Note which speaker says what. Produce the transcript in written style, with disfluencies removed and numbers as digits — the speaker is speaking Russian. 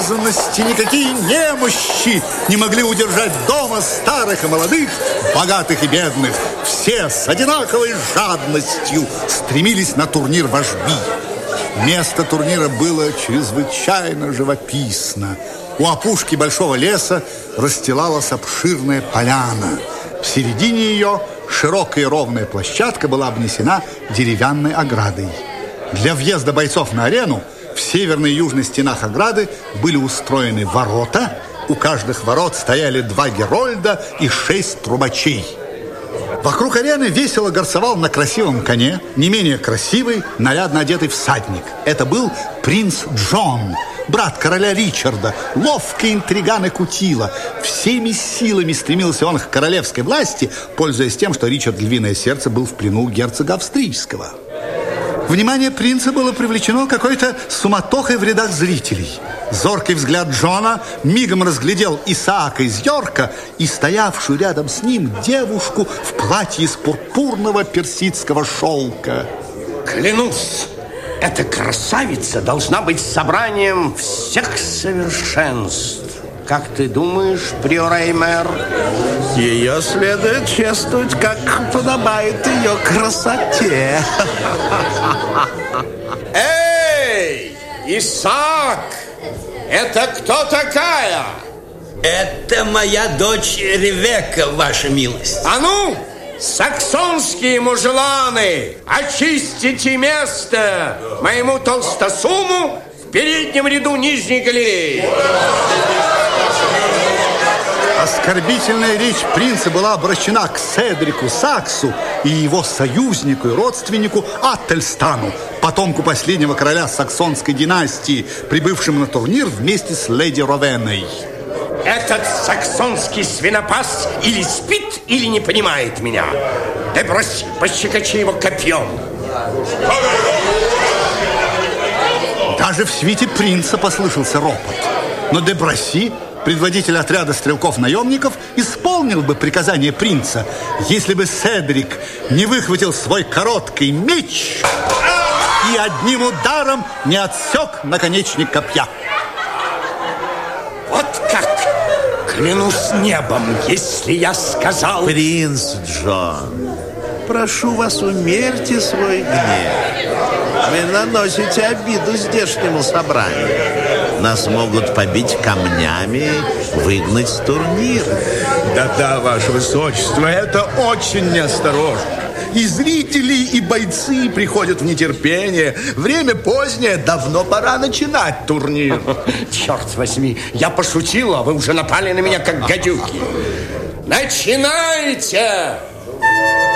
Speaker 1: обязанности, никакие немощи не могли удержать дома старых и молодых, богатых и бедных. Все с одинаковой жадностью стремились на турнир вожби. Место турнира было чрезвычайно живописно. У опушки большого леса расстилалась обширная поляна. В середине ее широкая ровная площадка была обнесена деревянной оградой. Для въезда бойцов на арену в северной и южной стенах ограды были устроены ворота. У каждых ворот стояли 2 герольда и 6 трубачей. Вокруг арены весело горцевал на красивом коне не менее красивый, нарядно одетый всадник. Это был принц Джон, брат короля Ричарда, ловкий интриган и кутила. Всеми силами стремился он к королевской власти, пользуясь тем, что Ричард Львиное Сердце был в плену у герцога Австрийского. Внимание принца было привлечено какой-то суматохой в рядах зрителей. Зоркий взгляд Джона мигом разглядел Исаака из Йорка и стоявшую рядом с ним девушку в платье из пурпурного персидского шелка.
Speaker 2: Клянусь, эта красавица должна быть собранием всех совершенств. Как ты думаешь, приор Эймер?
Speaker 3: Ее следует чествовать, как подобает ее красоте.
Speaker 2: Эй, Исаак! Это кто такая?
Speaker 4: Это моя дочь Ревекка, ваша милость.
Speaker 2: А ну, саксонские мужланы, очистите место моему толстосуму в переднем ряду нижней галереи.
Speaker 1: Оскорбительная речь принца была обращена к Седрику Саксу и его союзнику и родственнику Аттельстану, потомку последнего короля саксонской династии, прибывшему на турнир вместе с леди Ровеной.
Speaker 2: Этот саксонский свинопас или спит, или не понимает меня. Да брось, пощекочи его копьем.
Speaker 1: Даже в свите принца послышался ропот. Но Деброси, предводитель отряда стрелков-наемников, исполнил бы приказание принца, если бы Седрик не выхватил свой короткий меч и одним ударом не отсек наконечник копья.
Speaker 2: Вот как! Клянусь небом, если я сказал...
Speaker 3: Принц Джон, прошу вас, умерьте свой гнев. Вы наносите обиду здешнему собранию. Нас могут побить камнями, выгнать с турнира.
Speaker 5: Да-да, ваше высочество, это очень неосторожно. И зрители, и бойцы приходят в нетерпение. Время позднее, давно пора начинать турнир.
Speaker 2: Черт возьми, я пошутил, а вы уже напали на меня, как гадюки. Начинайте!